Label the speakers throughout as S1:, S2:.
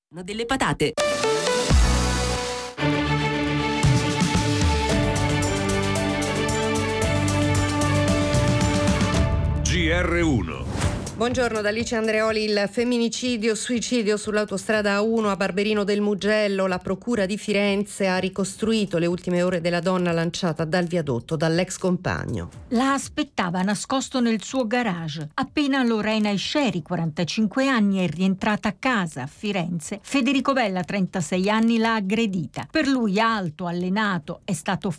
S1: Delle patate.
S2: GR1.
S3: Buongiorno da Alice Andreoli. Il suicidio sull'autostrada A1 a Barberino del Mugello. La procura di Firenze ha ricostruito le ultime ore della donna lanciata dal viadotto dall'ex compagno.
S4: La aspettava nascosto nel suo garage. Appena Lorena Isceri, 45 anni, è rientrata a casa a Firenze, Federico Bella, 36 anni, l'ha aggredita. Per lui, alto, allenato, è stato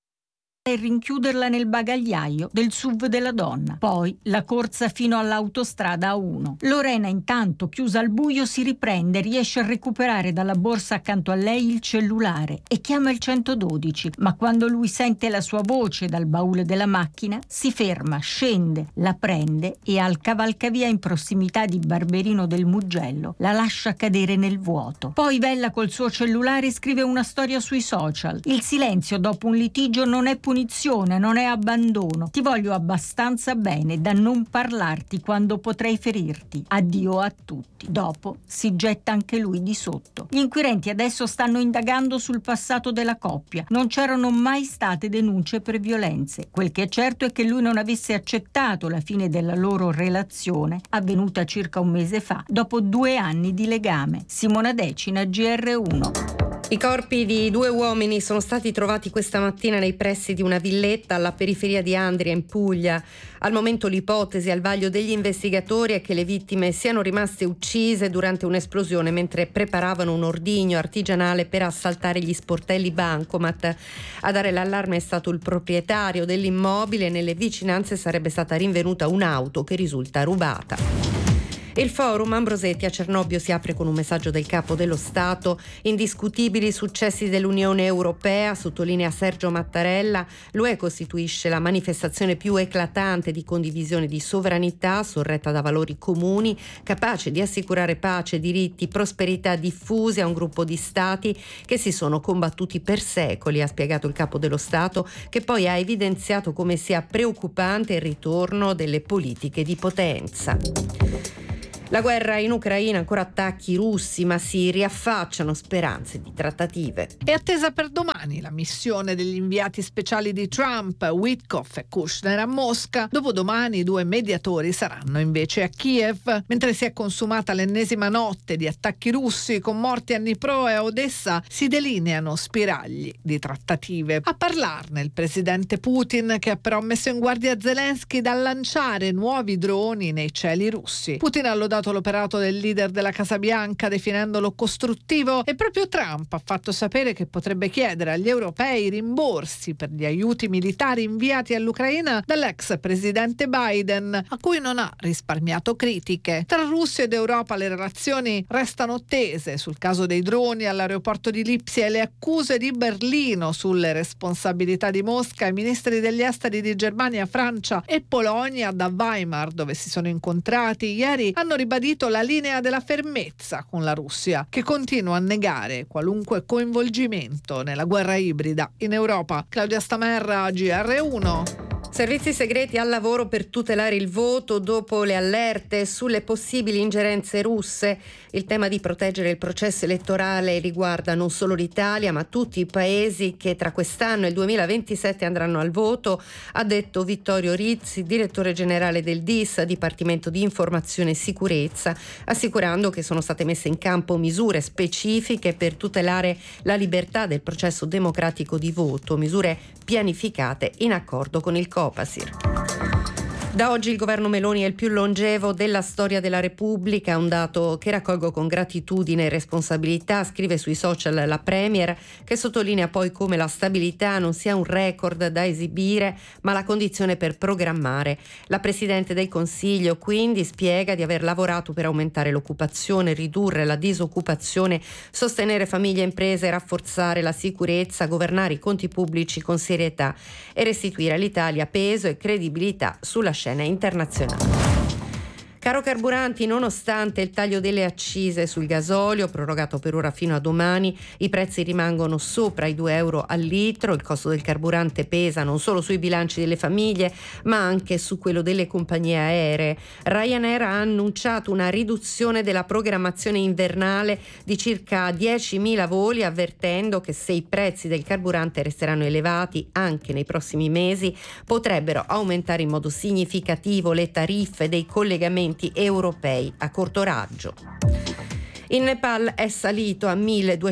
S4: e rinchiuderla nel bagagliaio del SUV della donna. Poi la corsa fino all'autostrada A1. Lorena, intanto, chiusa al buio, si riprende, riesce a recuperare dalla borsa accanto a lei il cellulare e chiama il 112. Ma quando lui sente la sua voce dal baule della macchina, si ferma, scende, la prende e al cavalcavia in prossimità di Barberino del Mugello la lascia cadere nel vuoto. Poi Bella col suo cellulare scrive una storia sui social. Il silenzio dopo un litigio non è punizione, non è abbandono. Ti voglio abbastanza bene da non parlarti quando potrei ferirti. Addio a tutti. Dopo si getta anche lui di sotto. Gli inquirenti adesso stanno indagando sul passato della coppia. Non c'erano mai state denunce per violenze. Quel che è certo è che lui non avesse accettato la fine della loro relazione, avvenuta circa un mese fa, dopo 2 anni di legame. Simona Decina, GR1.
S3: I corpi di 2 uomini sono stati trovati questa mattina nei pressi di una villetta alla periferia di Andria, in Puglia. Al momento l'ipotesi al vaglio degli investigatori è che le vittime siano rimaste uccise durante un'esplosione mentre preparavano un ordigno artigianale per assaltare gli sportelli bancomat. A dare l'allarme è stato il proprietario dell'immobile. Nelle vicinanze sarebbe stata rinvenuta un'auto che risulta rubata. Il forum Ambrosetti a Cernobbio si apre con un messaggio del Capo dello Stato. Indiscutibili successi dell'Unione Europea, sottolinea Sergio Mattarella. L'UE costituisce la manifestazione più eclatante di condivisione di sovranità, sorretta da valori comuni, capace di assicurare pace, diritti, prosperità diffusi a un gruppo di stati che si sono combattuti per secoli, ha spiegato il Capo dello Stato, che poi ha evidenziato come sia preoccupante il ritorno delle politiche di potenza. La guerra in Ucraina, ancora attacchi russi, ma si riaffacciano speranze di trattative.
S5: È attesa per domani la missione degli inviati speciali di Trump, Witkoff e Kushner, a Mosca. Dopodomani i 2 mediatori saranno invece a Kiev. Mentre si è consumata l'ennesima notte di attacchi russi con morti a Dnipro e a Odessa, si delineano spiragli di trattative. A parlarne il presidente Putin, che ha però messo in guardia Zelensky dal lanciare nuovi droni nei cieli russi. Putin ha lodato l'operato del leader della Casa Bianca definendolo costruttivo e proprio Trump ha fatto sapere che potrebbe chiedere agli europei rimborsi per gli aiuti militari inviati all'Ucraina dall'ex presidente Biden, a cui non ha risparmiato critiche. Tra Russia ed Europa le relazioni restano tese sul caso dei droni all'aeroporto di Lipsia e le accuse di Berlino sulle responsabilità di Mosca. I ministri degli esteri di Germania, Francia e Polonia da Weimar, dove si sono incontrati ieri, hanno ribadito la linea della fermezza con la Russia, che continua a negare qualunque coinvolgimento nella guerra ibrida in Europa. Claudia Stamerra, GR1.
S3: Servizi segreti al lavoro per tutelare il voto dopo le allerte sulle possibili ingerenze russe. Il tema di proteggere il processo elettorale riguarda non solo l'Italia, ma tutti i paesi che tra quest'anno e il 2027 andranno al voto, ha detto Vittorio Rizzi, direttore generale del DIS, Dipartimento di Informazione e Sicurezza, assicurando che sono state messe in campo misure specifiche per tutelare la libertà del processo democratico di voto, misure pianificate in accordo con il Copasir. Da oggi il governo Meloni è il più longevo della storia della Repubblica, un dato che raccolgo con gratitudine e responsabilità, scrive sui social la Premier, che sottolinea poi come la stabilità non sia un record da esibire, ma la condizione per programmare. La Presidente del Consiglio quindi spiega di aver lavorato per aumentare l'occupazione, ridurre la disoccupazione, sostenere famiglie e imprese, rafforzare la sicurezza, governare i conti pubblici con serietà e restituire all'Italia peso e credibilità sulla scena internazionale. Caro carburanti, nonostante il taglio delle accise sul gasolio, prorogato per ora fino a domani, i prezzi rimangono sopra i 2 euro al litro. Il costo del carburante pesa non solo sui bilanci delle famiglie, ma anche su quello delle compagnie aeree. Ryanair ha annunciato una riduzione della programmazione invernale di circa 10.000 voli, avvertendo che se i prezzi del carburante resteranno elevati anche nei prossimi mesi, potrebbero aumentare in modo significativo le tariffe dei collegamenti europei a corto raggio. In Nepal è salito a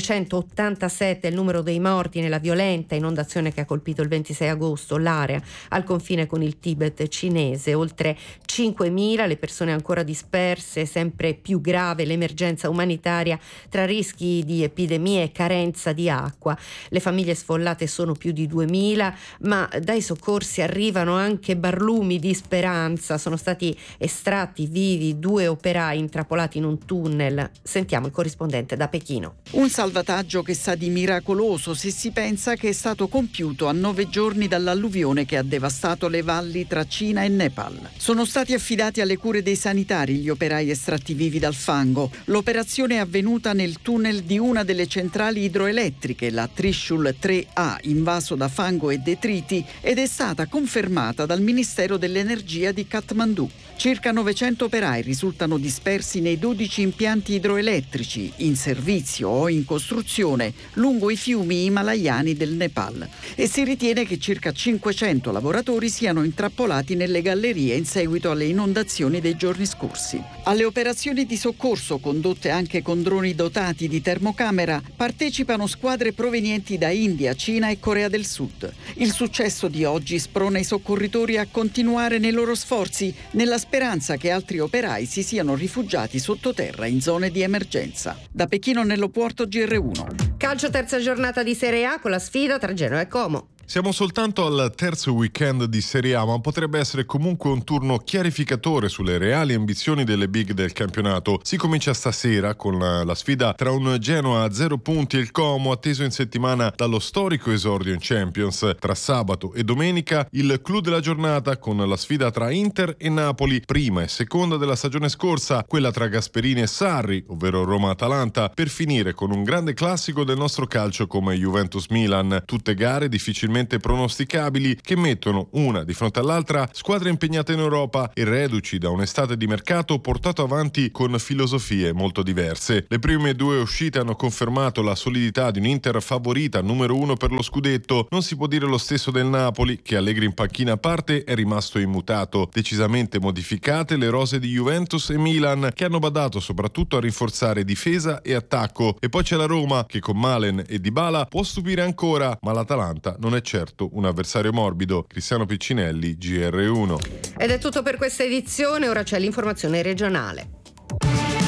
S3: 1.287 il numero dei morti nella violenta inondazione che ha colpito il 26 agosto l'area al confine con il Tibet cinese. Oltre 5.000 le persone ancora disperse, sempre più grave l'emergenza umanitaria tra rischi di epidemie e carenza di acqua. Le famiglie sfollate sono più di 2.000, ma dai soccorsi arrivano anche barlumi di speranza. Sono stati estratti vivi 2 operai intrappolati in un tunnel. Sentiamo il corrispondente da Pechino.
S1: Un salvataggio che sa di miracoloso se si pensa che è stato compiuto a 9 giorni dall'alluvione che ha devastato le valli tra Cina e Nepal. Sono stati affidati alle cure dei sanitari gli operai estratti vivi dal fango. L'operazione è avvenuta nel tunnel di una delle centrali idroelettriche, la Trishul 3A, invaso da fango e detriti, ed è stata confermata dal Ministero dell'Energia di Kathmandu. Circa 900 operai risultano dispersi nei 12 impianti idroelettrici in servizio o in costruzione lungo i fiumi himalayani del Nepal e si ritiene che circa 500 lavoratori siano intrappolati nelle gallerie in seguito alle inondazioni dei giorni scorsi. Alle operazioni di soccorso, condotte anche con droni dotati di termocamera, partecipano squadre provenienti da India, Cina e Corea del Sud. Il successo di oggi sprona i soccorritori a continuare nei loro sforzi nella speranza che altri operai si siano rifugiati sottoterra in zone di emergenza. Da Pechino nell'aeroporto GR1.
S3: Calcio, terza giornata di Serie A con la sfida tra Genoa e Como.
S6: Siamo soltanto al terzo weekend di Serie A, ma potrebbe essere comunque un turno chiarificatore sulle reali ambizioni delle big del campionato. Si comincia stasera con la sfida tra un Genoa a 0 punti e il Como, atteso in settimana dallo storico esordio in Champions. Tra sabato e domenica il clou della giornata con la sfida tra Inter e Napoli, prima e seconda della stagione scorsa, quella tra Gasperini e Sarri, ovvero Roma-Atalanta, per finire con un grande classico del nostro calcio come Juventus-Milan. Tutte gare difficilmente pronosticabili che mettono una di fronte all'altra squadre impegnate in Europa e reduci da un'estate di mercato portato avanti con filosofie molto diverse. Le prime 2 uscite hanno confermato la solidità di un Inter favorita numero 1 per lo scudetto. Non si può dire lo stesso del Napoli, che Allegri in panchina a parte è rimasto immutato. Decisamente modificate le rose di Juventus e Milan, che hanno badato soprattutto a rinforzare difesa e attacco. E poi c'è la Roma, che con Malen e Dybala può stupire ancora, ma l'Atalanta non è certo un avversario morbido. Cristiano Piccinelli, GR1.
S3: Ed è tutto per questa edizione, ora c'è l'informazione regionale.